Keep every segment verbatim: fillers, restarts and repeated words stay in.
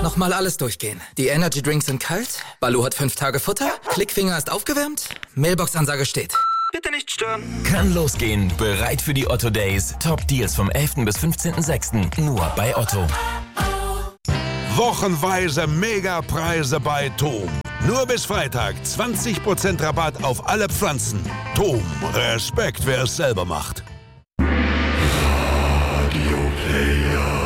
Nochmal alles durchgehen. Die Energy Drinks sind kalt, Baloo hat fünf Tage Futter, Klickfinger ist aufgewärmt, Mailbox-Ansage steht. Bitte nicht stören. Kann losgehen. Bereit für die Otto Days. Top Deals vom elften bis fünfzehnten sechsten Nur bei Otto. Wochenweise Megapreise bei Tom. Nur bis Freitag zwanzig Prozent Rabatt auf alle Pflanzen. Tom, Respekt, wer es selber macht. Radio Player.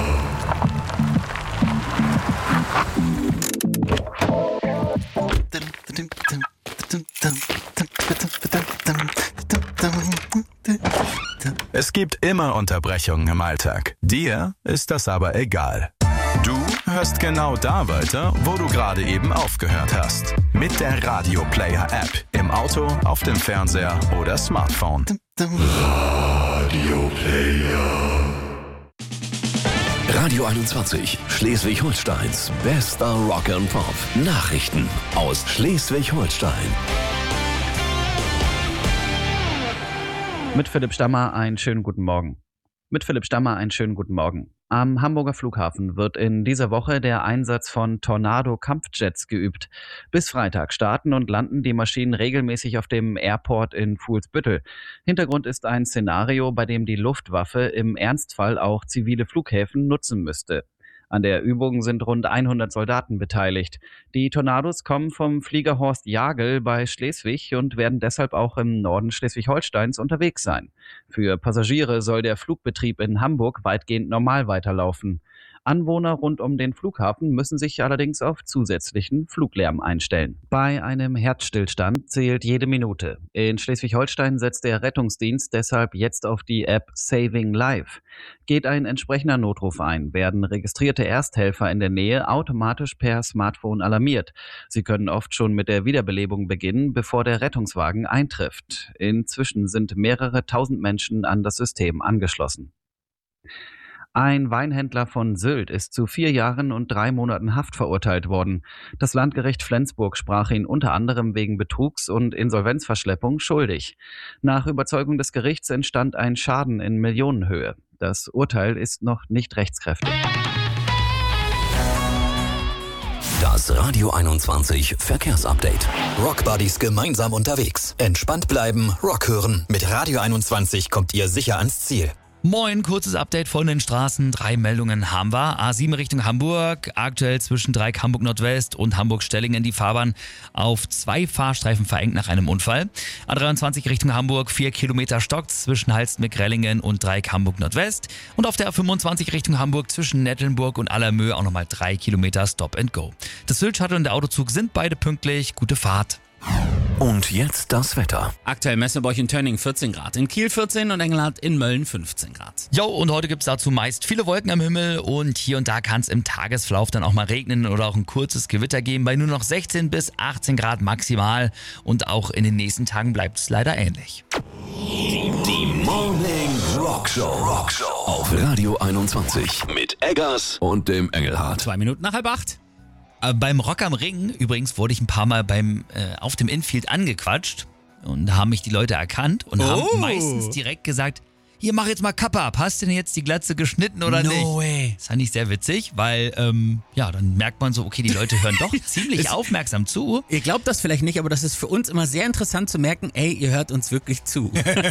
Es gibt immer Unterbrechungen im Alltag. Dir ist das aber egal. Du hörst genau da weiter, wo du gerade eben aufgehört hast. Mit der Radio Player App. Im Auto, auf dem Fernseher oder Smartphone. Radio Player. Radio einundzwanzig, Schleswig-Holsteins bester Rock and Pop. Nachrichten aus Schleswig-Holstein. Mit Philipp Stammer einen schönen guten Morgen. Mit Philipp Stammer einen schönen guten Morgen. Am Hamburger Flughafen wird in dieser Woche der Einsatz von Tornado-Kampfjets geübt. Bis Freitag starten und landen die Maschinen regelmäßig auf dem Airport in Fuhlsbüttel. Hintergrund ist ein Szenario, bei dem die Luftwaffe im Ernstfall auch zivile Flughäfen nutzen müsste. An der Übung sind rund hundert Soldaten beteiligt. Die Tornados kommen vom Flieger Horst Jagel bei Schleswig und werden deshalb auch im Norden Schleswig-Holsteins unterwegs sein. Für Passagiere soll der Flugbetrieb in Hamburg weitgehend normal weiterlaufen. Anwohner rund um den Flughafen müssen sich allerdings auf zusätzlichen Fluglärm einstellen. Bei einem Herzstillstand zählt jede Minute. In Schleswig-Holstein setzt der Rettungsdienst deshalb jetzt auf die App Saving Life. Geht ein entsprechender Notruf ein, werden registrierte Ersthelfer in der Nähe automatisch per Smartphone alarmiert. Sie können oft schon mit der Wiederbelebung beginnen, bevor der Rettungswagen eintrifft. Inzwischen sind mehrere tausend Menschen an das System angeschlossen. Ein Weinhändler von Sylt ist zu vier Jahren und drei Monaten Haft verurteilt worden. Das Landgericht Flensburg sprach ihn unter anderem wegen Betrugs und Insolvenzverschleppung schuldig. Nach Überzeugung des Gerichts entstand ein Schaden in Millionenhöhe. Das Urteil ist noch nicht rechtskräftig. Das Radio einundzwanzig Verkehrsupdate. Rock Buddies gemeinsam unterwegs. Entspannt bleiben, Rock hören. Mit Radio einundzwanzig kommt ihr sicher ans Ziel. Moin, kurzes Update von den Straßen. Drei Meldungen haben wir. A sieben Richtung Hamburg, aktuell zwischen Dreieck Hamburg Nordwest und Hamburg-Stellingen die Fahrbahn auf zwei Fahrstreifen verengt nach einem Unfall. A dreiundzwanzig Richtung Hamburg, vier Kilometer stockt zwischen Halstenbeck-Rellingen und Dreieck Hamburg Nordwest. Und auf der A fünfundzwanzig Richtung Hamburg zwischen Nettelnburg und Allermöhe auch nochmal drei Kilometer Stop and Go. Das Sylt-Shuttle und der Autozug sind beide pünktlich. Gute Fahrt. Und jetzt das Wetter. Aktuell messen wir bei euch in Tönning vierzehn Grad, in Kiel vierzehn und Engelhardt in Mölln fünfzehn Grad. Jo, und heute gibt's dazu meist viele Wolken am Himmel und hier und da kann es im Tagesverlauf dann auch mal regnen oder auch ein kurzes Gewitter geben bei nur noch sechzehn bis achtzehn Grad maximal und auch in den nächsten Tagen bleibt es leider ähnlich. Die Morning Rock Show. Rock Show auf Radio einundzwanzig mit Eggers und dem Engelhardt. Zwei Minuten nach halb acht. Aber beim Rock am Ring, übrigens, wurde ich ein paar Mal beim äh, auf dem Infield angequatscht und da haben mich die Leute erkannt und oh. haben meistens direkt gesagt, hier, mach jetzt mal Kappe ab, hast du denn jetzt die Glatze geschnitten oder no nicht? No way. Das fand ich sehr witzig, weil, ähm, ja, dann merkt man so, okay, die Leute hören doch ziemlich aufmerksam zu. Ihr glaubt das vielleicht nicht, aber das ist für uns immer sehr interessant zu merken, ey, ihr hört uns wirklich zu.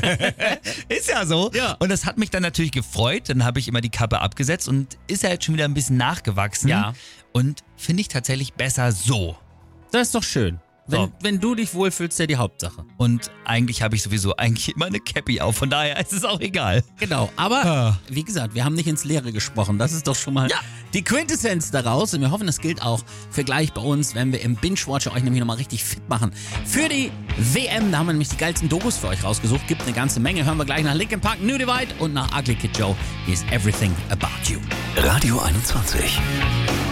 Ist ja so. Ja. Und das hat mich dann natürlich gefreut, dann habe ich immer die Kappe abgesetzt und ist ja jetzt schon wieder ein bisschen nachgewachsen. Ja. Und finde ich tatsächlich besser so. Das ist doch schön. Wenn, So. wenn du dich wohlfühlst, ist ja die Hauptsache. Und eigentlich habe ich sowieso eigentlich immer eine Cappy auf, von daher ist es auch egal. Genau, aber Ah. wie gesagt, wir haben nicht ins Leere gesprochen. Das ist doch schon mal Ja. die Quintessenz daraus. Und wir hoffen, das gilt auch für gleich bei uns, wenn wir im Binge-Watcher euch nämlich nochmal richtig fit machen. Für die W M, da haben wir nämlich die geilsten Dokus für euch rausgesucht. Gibt eine ganze Menge. Hören wir gleich nach Linkin Park, New Divide und nach Ugly Kid Joe. Is Everything About You. Radio einundzwanzig.